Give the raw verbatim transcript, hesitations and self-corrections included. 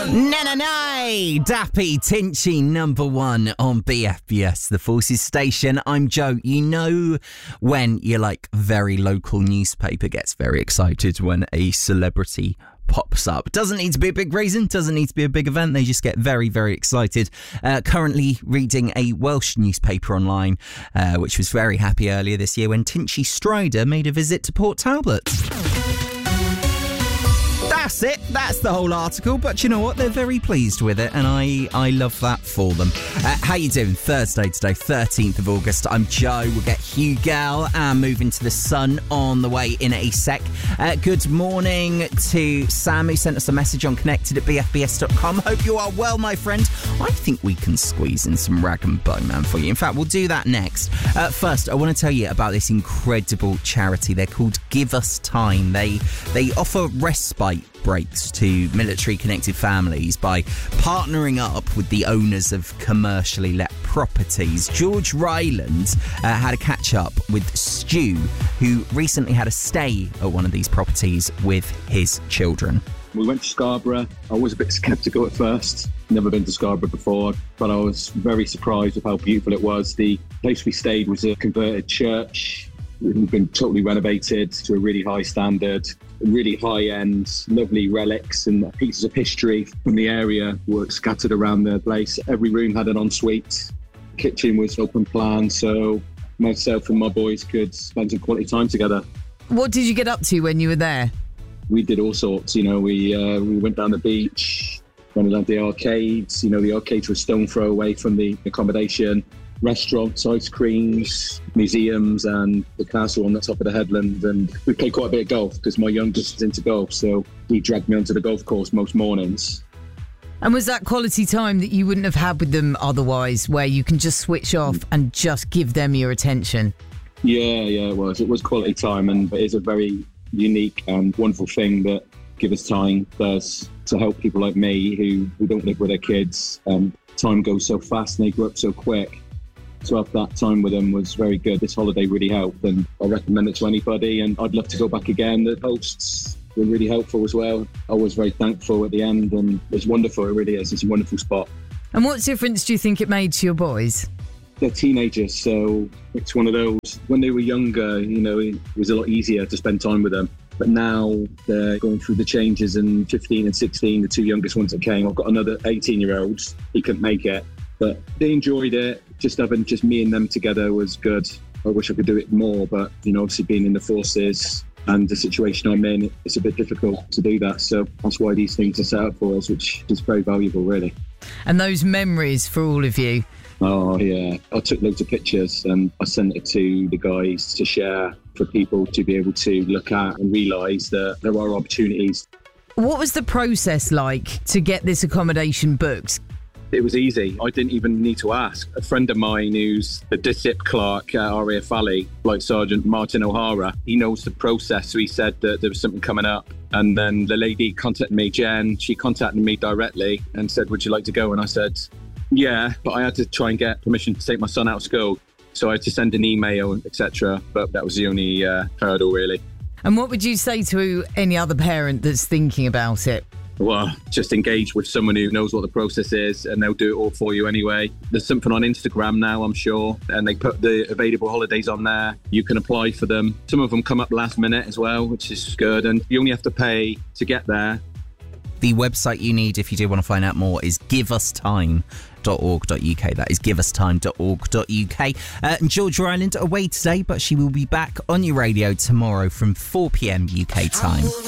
Na na na! Dappy Tinchy, number one on B F B S, the Forces station. I'm Joe. You know when your like very local newspaper gets very excited when a celebrity pops up. Doesn't need to be a big reason, doesn't need to be a big event. They just get very, very excited. Uh, currently reading a Welsh newspaper online, uh, which was very happy earlier this year when Tinchy Stryder made a visit to Port Talbot. That's it. That's the whole article. But you know what? They're very pleased with it, and I, I love that for them. Uh, how you doing? Thursday today, thirteenth of August. I'm Joe. We'll get Hugh Gell and move into the sun on the way in a sec. Uh, good morning to Sam, who sent us a message on connected at b f b s dot com. Hope you are well, my friend. I think we can squeeze in some rag and bone man for you. In fact, we'll do that next. Uh, first, I want to tell you about this incredible charity. They're called Give Us Time. They they offer respite breaks to military connected families by partnering up with the owners of commercially let properties. George Ryland uh, had a catch up with Stu, who recently had a stay at one of these properties with his children. We went to Scarborough. I was a bit sceptical at first. Never been to Scarborough before, but I was very surprised with how beautiful it was. The place we stayed was a converted church. We've been totally renovated to a really high standard, really high-end, lovely relics and pieces of history from the area were scattered around the place. Every room had an ensuite. The kitchen was open plan, so myself and my boys could spend some quality time together. What did you get up to when you were there? We did all sorts. You know, we uh, we went down the beach, went around the arcades. You know, the arcades were a stone throw away from the accommodation. Restaurants, ice creams, museums, and the castle on the top of the headland. And we played quite a bit of golf because my youngest is into golf, so he dragged me onto the golf course most mornings. And was that quality time that you wouldn't have had with them otherwise, where you can just switch off and just give them your attention? Yeah, yeah, it was. It was quality time, and it is a very unique and wonderful thing that Give Us Time does to help people like me who, who don't live with their kids. Um, time goes so fast and they grow up so quick. To have that time with them was very good. This holiday really helped, and I recommend it to anybody, and I'd love to go back again. The hosts were really helpful as well. I was very thankful at the end, and it's wonderful. It really is. It's a wonderful spot. And what difference do you think it made to your boys? They're teenagers, so it's one of those. When they were younger, you know, it was a lot easier to spend time with them. But now they're going through the changes, and fifteen and sixteen, the two youngest ones that came. I've got another eighteen-year-old. He couldn't make it, but they enjoyed it. Just having just me and them together was good. I wish I could do it more, but, you know, obviously being in the forces and the situation I'm in, it's a bit difficult to do that. So that's why these things are set up for us, which is very valuable, really. And those memories for all of you? Oh, yeah. I took loads of pictures and I sent it to the guys to share for people to be able to look at and realise that there are opportunities. What was the process like to get this accommodation booked? It was easy. I didn't even need to ask. A friend of mine who's the D S I P clerk at R A F Valley, like Sergeant Martin O'Hara, he knows the process. So he said that there was something coming up. And then the lady contacted me, Jen, she contacted me directly and said, would you like to go? And I said, yeah, but I had to try and get permission to take my son out of school. So I had to send an email, et cetera. But that was the only uh, hurdle, really. And what would you say to any other parent that's thinking about it? Well, just engage with someone who knows what the process is, and they'll do it all for you anyway. There's something on Instagram now, I'm sure, and they put the available holidays on there. You can apply for them. Some of them come up last minute as well, which is good, and you only have to pay to get there. The website you need if you do want to find out more is give us time dot org dot u k. That is give us time dot org dot u k. Uh, and George Ryland away today, but she will be back on your radio tomorrow from four p.m. U K time.